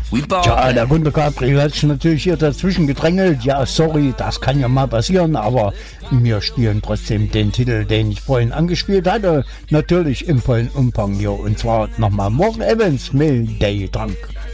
Ja, der Gunter Gabriel hat sich natürlich hier dazwischen gedrängelt. Ja, sorry, das kann ja mal passieren, aber wir spielen trotzdem den Titel, den ich vorhin angespielt hatte. Natürlich im vollen Umfang hier. Und zwar nochmal Morgan Evans, Mayday Drunk.